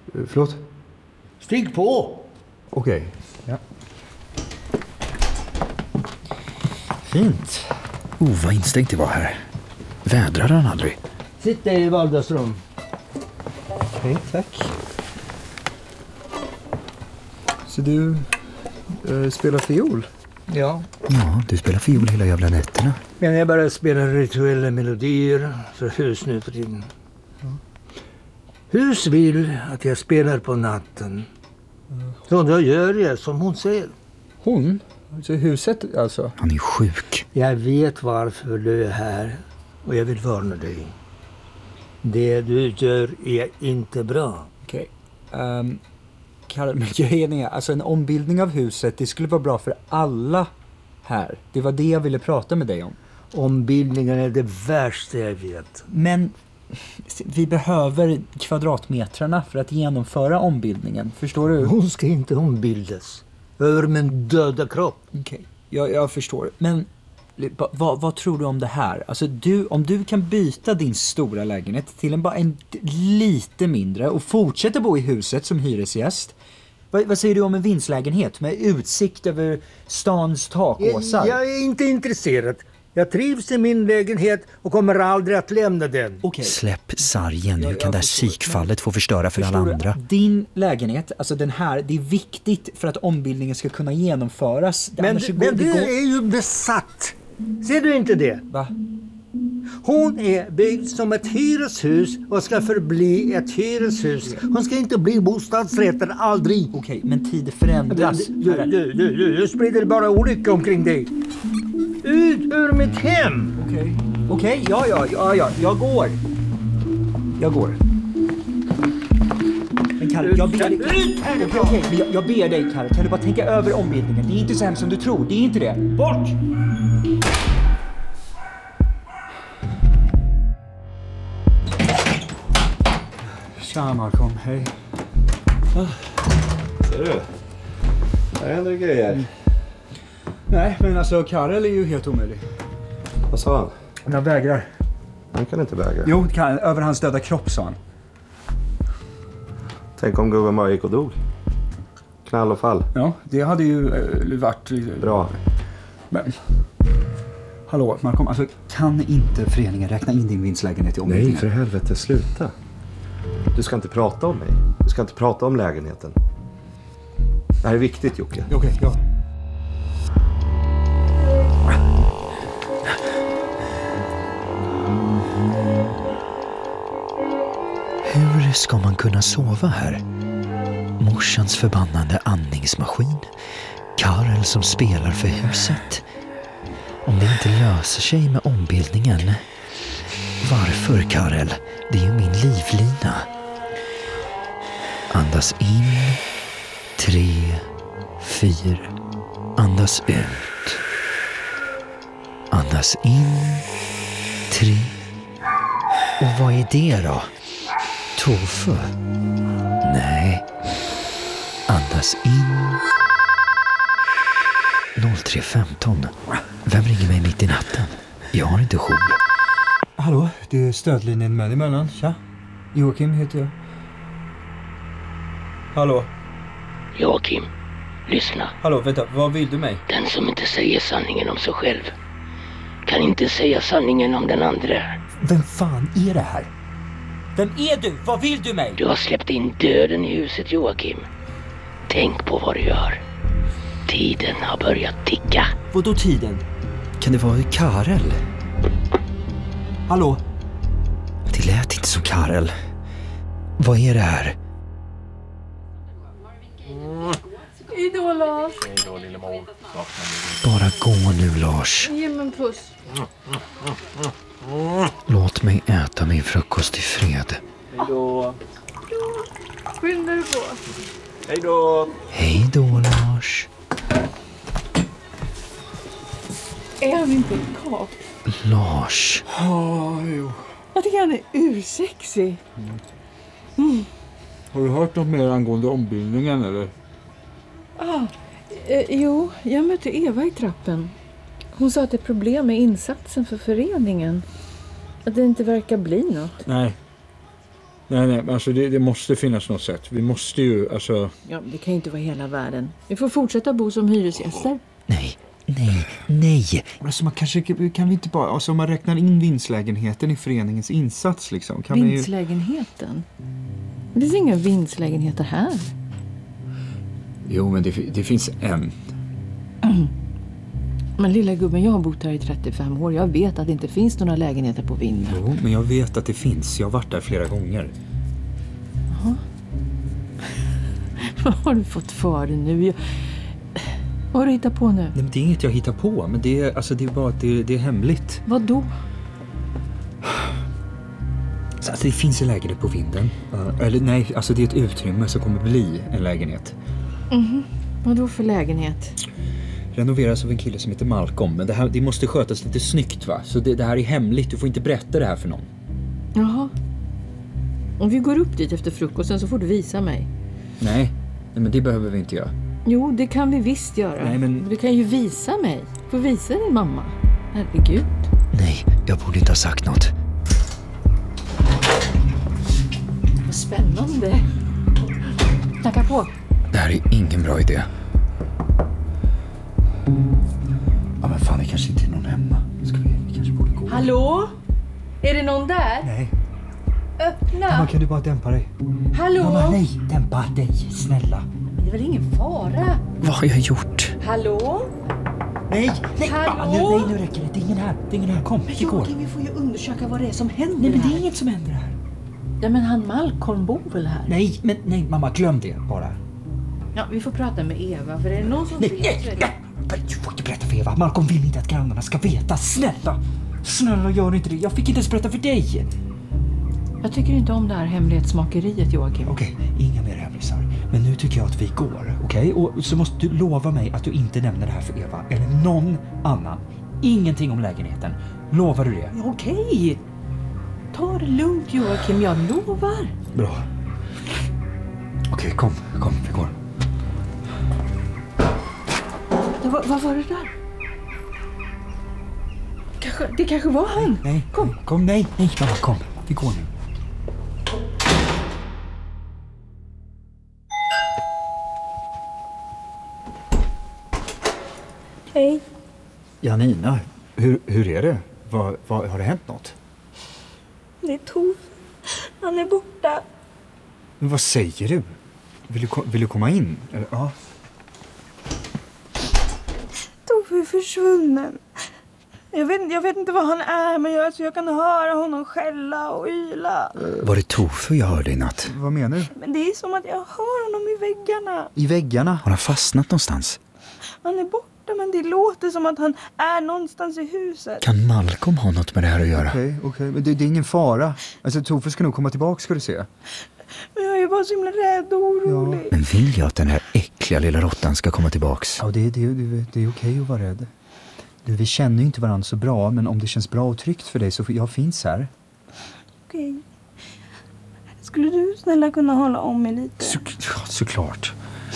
Förlåt? Stig på! Okej. Ja. Fint. Vad instängt det var här. Vädrar han aldrig? Sitta i vardagsrum. Okej, tack. Så du spelar fiol? Ja. Ja, du spelar fiol hela jävla nätterna. Men jag bara spelar rituella melodier för hus nu för tiden. Hus vill att jag spelar på natten. Så då gör jag som hon säger. Hon? Alltså huset alltså? Han är sjuk. Jag vet varför du är här och jag vill varna dig. Det du gör är inte bra. Okej. Karel, men grejen är, alltså en ombildning av huset, det skulle vara bra för alla här. Det var det jag ville prata med dig om. Ombildningen är det värsta jag vet. Men vi behöver kvadratmetrarna för att genomföra ombildningen. Förstår du? Hon ska inte ombildas. Över min döda kropp. Okej, jag förstår. Men vad tror du om det här? Alltså om du kan byta din stora lägenhet till bara en lite mindre och fortsätta bo i huset som hyresgäst. Vad säger du om en vindslägenhet med utsikt över stans takåsar? Jag är inte intresserad. Jag trivs i min lägenhet och kommer aldrig att lämna den. Okej. Släpp sargen. Hur kan det här psykfallet få förstöra för alla Förstår du? andra? Din lägenhet, alltså den här, det är viktigt för att ombildningen ska kunna genomföras. Men du är ju besatt. Ser du inte det? Va? Hon är byggd som ett hyreshus och ska förbli ett hyreshus. Hon ska inte bli bostadsrätter, aldrig. Okej, men tider förändras. Du sprider bara olycka omkring dig. Ut ur mitt hem! Okej, ja, jag går. Men Kalle, jag ber dig... Okej, men jag ber dig, Kalle, kan du bara tänka över ombildningen? Det är inte så hemskt som du tror, det är inte det. Bort! Tja, Malcolm, hej. Ser du? Här händer grejer. Nej, men alltså Karel är ju helt omöjlig. Vad sa han? Han vägrar. Han kan inte vägra. Jo, över hans döda kropp, sa han. Tänk om gubben bara gick och dog. Knall och fall. Ja, det hade ju varit... Bra. Men... Hallå, Malcolm, alltså kan inte föreningen räkna in din vinstlägenhet i ombildningen? Nej, för helvete, sluta. Du ska inte prata om mig. Du ska inte prata om lägenheten. Det här är viktigt, Jocke. Okej, ja. Hur ska man kunna sova här? Morsans förbannande andningsmaskin. Karel som spelar för huset. Om det inte löser sig med ombildningen. Varför, Karel? Det är ju min livlina. Andas in. 3, 4. Andas ut. Andas in. 3. Och vad är det då? Tofu? Nej. Andas in. 03:15. Vem ringer mig mitt i natten? Jag har inte jour. Hallå, det är stödlinjen med emellan. Tja. Joakim heter jag. Hallå. Joakim, lyssna. Hallå, vänta. Vad vill du mig? Den som inte säger sanningen om sig själv kan inte säga sanningen om den andra. Vem fan är det här? Vem är du? Vad vill du mig? Du har släppt in döden i huset, Joakim. Tänk på vad du gör. Tiden har börjat ticka. Vadå tiden? Kan det vara Karel? Hallå? Det lät inte som Karel. Vad är det här? Hej då, Lars. Hej då, lillemor. Bara gå nu, Lars. Ge mig en puss. Låt mig äta min frukost i fred. Hej då. Skynda dig på. Hej då. Hej då, Lars. Är han inte en kap? Lars. Jo. Jag tycker han är ursexig. Har du hört något mer angående ombildningen, eller? Jo, jag mötte Eva i trappen. Hon sa att det är problem med insatsen för föreningen. Att det inte verkar bli något. Nej. Nej, alltså det måste finnas något sätt. Vi måste ju, alltså... Ja, det kan ju inte vara hela världen. Vi får fortsätta bo som hyresgäster. Nej. Alltså man kanske, kan vi inte bara, alltså om man räknar in vinstlägenheten i föreningens insats liksom. Kan Vinstlägenheten? Det finns inga vinstlägenheter här. Jo, men det finns en. Men lilla gubben, jag har bott här i 35 år. Jag vet att det inte finns några lägenheter på vinden. Jo, men jag vet att det finns. Jag har varit där flera gånger. Jaha. Vad har du fått för dig nu? Vad har du hittat på nu? Nej, men det är inget jag hittar på, men det är bara att det är hemligt. Vad då? Så alltså, det finns en lägenhet på vinden. Eller nej, alltså det är ett utrymme som kommer bli en lägenhet. Vad då för lägenhet? Renoveras av en kille som heter Malcolm. Men det måste skötas lite snyggt, va? Så det här är hemligt, du får inte berätta det här för någon. Jaha. Om vi går upp dit efter frukosten så får du visa mig. Nej, men det behöver vi inte göra. Jo, det kan vi visst göra. Nej, men... Du kan ju visa mig. Du får visa din mamma. Herregud. Nej, jag borde inte ha sagt något. Vad spännande. Knacka på. Det här är ingen bra idé. Ja, men fan, det kanske inte är någon hemma. Vi kanske borde gå. Hallå? Är det någon där? Nej. Öppna. Mamma, kan du bara dämpa dig? Hallå? Mamma, nej, dämpa dig, snälla. Men det är väl ingen fara? Vad har jag gjort? Hallå? Nej, Hallå? mamma, nu räcker det. Det är ingen här. Kom, vi går. Joakim, vi får ju undersöka vad det är som händer. Nej, men det här. är inget som händer här. Ja, men han Malcolm bor väl här? Nej, mamma, glöm det bara. Ja, vi får prata med Eva, för är det någon som vet så är det... Du får inte berätta för Eva. Malcolm vill inte att grannarna ska veta. Snälla, gör inte det. Jag fick inte ens berätta för dig. Jag tycker inte om det här hemlighetsmakeriet, Joakim. Okej, inga mer hemlisar. Men nu tycker jag att vi går, okej? Och så måste du lova mig att du inte nämner det här för Eva eller någon annan. Ingenting om lägenheten. Lovar du det? Okej. Ta det lugnt, Joakim. Jag lovar. Bra. Okej, kom, vi går. Vad var det där? Det kanske var han. Nej, mamma, kom. Vi går nu. Hej. Janina, hur är det? Har det hänt något? Det är Tove. Han är borta. Men vad säger du? Vill du komma in? Eller, ja. Tove är försvunnen. Jag vet inte vad han är, men jag kan höra honom skälla och yla. Var det Tofu jag hörde i natt? Vad menar du? Men det är som att jag hör honom i väggarna. I väggarna? Har han fastnat någonstans? Han är borta, men det låter som att han är någonstans i huset. Kan Malcolm ha något med det här att göra? Okej, men det är ingen fara. Alltså, Tofu ska nog komma tillbaka, ska du se. Men jag är bara så himla rädd och orolig. Men vill jag att den här äckliga lilla råttan ska komma tillbaks? Ja, det är okej att vara rädd. Vi känner ju inte varandra så bra, men om det känns bra och tryggt för dig så jag finns här. Okej. Skulle du snälla kunna hålla om mig lite? Såklart.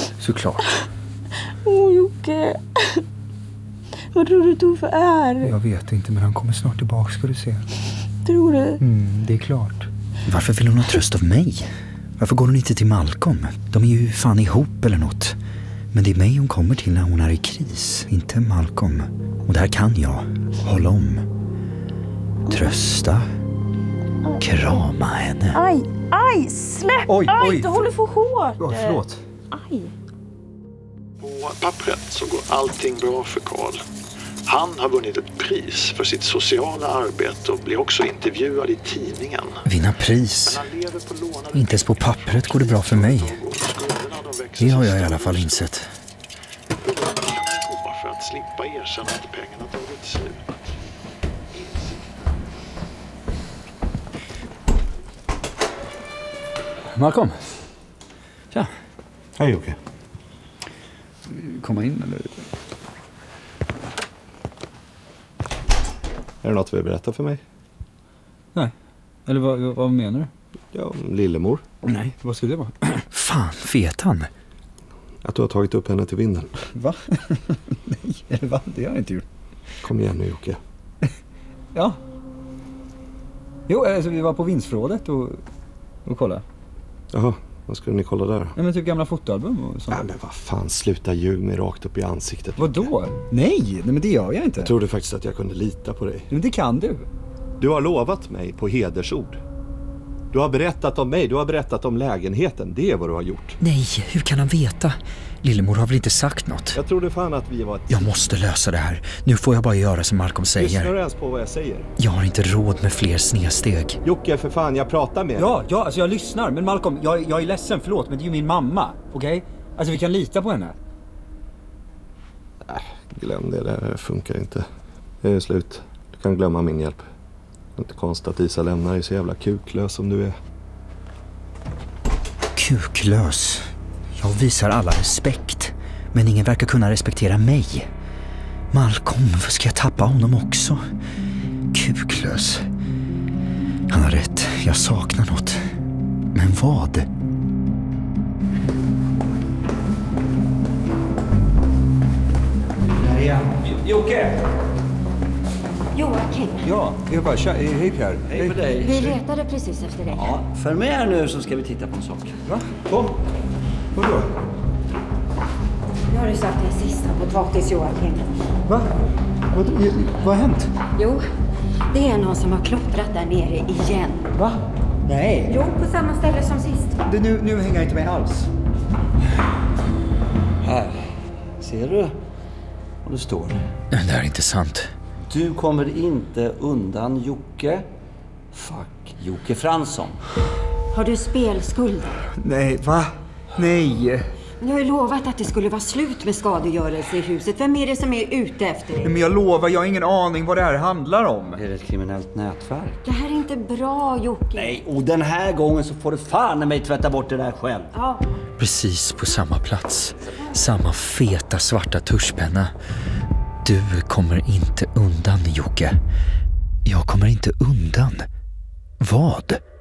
Jocke. Vad tror du Tove är? Jag vet inte, men han kommer snart tillbaka, ska du se. Tror du? Det är klart. Varför vill hon ha tröst av mig? Varför går hon inte till Malcolm? De är ju fan ihop eller något. Men det är mig hon kommer till när hon är i kris, inte Malcolm. Och där kan jag hålla om. Trösta. Krama henne. Aj, släpp! Oj. Du håller för hårt. Förlåt. Aj. På pappret så går allting bra för Karl. Han har vunnit ett pris för sitt sociala arbete och blir också intervjuad i tidningen. Vinna pris. Inte ens på pappret går det bra för mig. Det har jag i alla fall insett. För att slippa erkänna att pengarna tagit slut. Malcolm. Tja. Hej, Jocke. Komma in, eller? Är det något du vill berätta för mig? Nej. Eller vad menar du? Ja, lillemor. Nej, vad skulle det vara? Fan, vet han? Att du har tagit upp henne till vinden. Va? Nej, eller va? Det har jag inte gjort. Kom igen nu, Jocke. Ja. Jo, alltså vi var på vindsförrådet och... och kolla. Jaha, vad skulle ni kolla där? Nej, men typ gamla fotoalbum och sånt. Nej, men vad fan, sluta ljug mig rakt upp i ansiktet. Vadå? Nej, men det gör jag inte. Jag trodde faktiskt att jag kunde lita på dig. Men det kan du. Du har lovat mig på hedersord. Du har berättat om mig, du har berättat om lägenheten. Det är vad du har gjort. Nej, hur kan han veta? Lillemor har väl inte sagt något? Jag trodde fan att vi var ett... Jag måste lösa det här. Nu får jag bara göra som Malcolm säger. Lyssnar du ens på vad jag säger? Jag har inte råd med fler snedsteg. Jocke, för fan, jag pratar med dig. Ja, alltså jag lyssnar. Men Malcolm, jag är ledsen, förlåt. Men det är ju min mamma, okej? Alltså vi kan lita på henne. Glöm det, det funkar inte. Det är slut. Du kan glömma min hjälp. Det är inte konstigt att Isa lämnar dig så jävla kuklös som du är. Kuklös. Jag visar alla respekt. Men ingen verkar kunna respektera mig. Malcolm, vad ska jag tappa honom också? Kuklös. Han har rätt, jag saknar något. Men vad? Jocke! Joakim, Ja, jag bara, hej Pierre. Hej på dig. vi letade precis efter dig. Ja, följ med här nu så ska vi titta på en sak. Va? Kom. Vadå? Nu har du satt din sista potatis, Joakim. Va? Vad har hänt? Jo, det är någon som har klottrat där nere igen. Va? Nej. Jo, på samma ställe som sist. Nu hänger jag inte med alls. Här. Ser du vad det står? Det här är inte sant. Du kommer inte undan Jocke. Fuck Jocke Fransson. Har du spelskulder? Nej, va? Nej. Du har ju lovat att det skulle vara slut med skadegörelse i huset. Vem är det som är ute efter dig? Men jag lovar, jag har ingen aning vad det här handlar om. Är det ett kriminellt nätverk? Det här är inte bra, Jocke. Nej, och den här gången så får du fan i mig tvätta bort det där själv. Ja. Precis på samma plats. Samma feta svarta tuschpenna. Du kommer inte undan, Jocke. Jag kommer inte undan. Vad?